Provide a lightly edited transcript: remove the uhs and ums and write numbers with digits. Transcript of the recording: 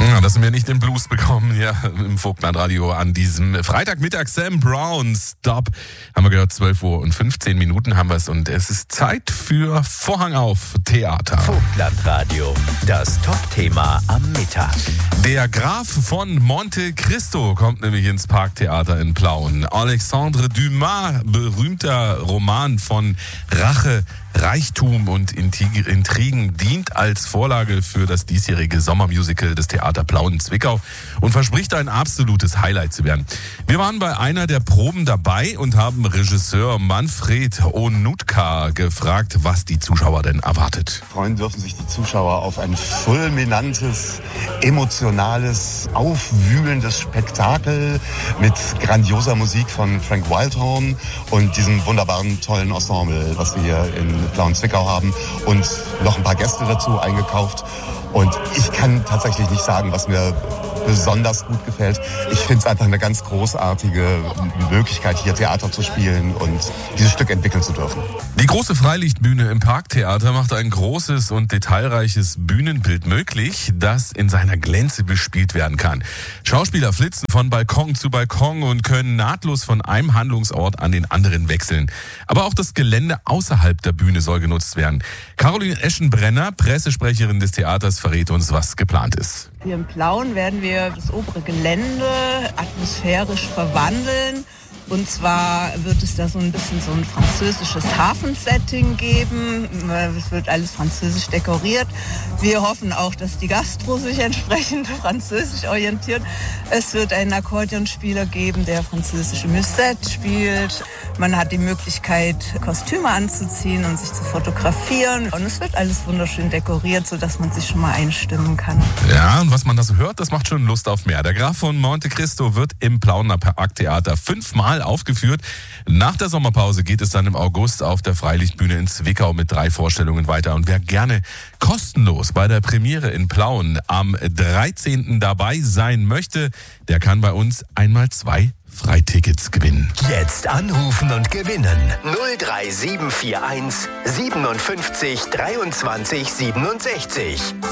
Ja, dass wir nicht den Blues bekommen hier im Vogtlandradio an diesem Freitagmittag. Sam Brown, Stop. Haben wir gehört, 12:15 haben wir es und es ist Zeit für Vorhang auf Theater. Vogtlandradio, das Top-Thema am Mittag. Der Graf von Monte Cristo kommt nämlich ins Parktheater in Plauen. Alexandre Dumas, berühmter Roman von Rache, Reichtum und Intrigen, dient als Vorlage für das diesjährige Sommermusical des Theater Plauen-Zwickau und verspricht ein absolutes Highlight zu werden. Wir waren bei einer der Proben dabei und haben Regisseur Manfred Onutka gefragt, was die Zuschauer denn erwartet. Freuen dürfen sich die Zuschauer auf ein fulminantes, emotionales, aufwühlendes Spektakel mit grandioser Musik von Frank Wildhorn und diesem wunderbaren, tollen Ensemble, was wir hier in Plauen-Zwickau haben und noch ein paar Gäste dazu eingekauft. Und ich kann tatsächlich nicht sagen, was mir besonders gut gefällt. Ich finde es einfach eine ganz großartige Möglichkeit, hier Theater zu spielen und dieses Stück entwickeln zu dürfen. Die große Freilichtbühne im Parktheater macht ein großes und detailreiches Bühnenbild möglich, das in seiner Glänze bespielt werden kann. Schauspieler flitzen von Balkon zu Balkon und können nahtlos von einem Handlungsort an den anderen wechseln. Aber auch das Gelände außerhalb der Bühne soll genutzt werden. Caroline Eschenbrenner, Pressesprecherin des Theaters, verrät uns, was geplant ist. Hier in Plauen werden wir das obere Gelände atmosphärisch verwandeln. Und zwar wird es da so ein bisschen so ein französisches Hafensetting geben. Es wird alles französisch dekoriert. Wir hoffen auch, dass die Gastro sich entsprechend französisch orientiert. Es wird einen Akkordeonspieler geben, der französische Musette spielt. Man hat die Möglichkeit, Kostüme anzuziehen und sich zu fotografieren. Und es wird alles wunderschön dekoriert, sodass man sich schon mal einstimmen kann. Ja, und was man da so hört, das macht schon Lust auf mehr. Der Graf von Monte Cristo wird im Plauener Parktheater 5-mal aufgeführt. Nach der Sommerpause geht es dann im August auf der Freilichtbühne in Zwickau mit 3 Vorstellungen weiter. Und wer gerne kostenlos bei der Premiere in Plauen am 13. dabei sein möchte, der kann bei uns einmal 2 Freitickets gewinnen. Jetzt anrufen und gewinnen. 03741 57 23 67.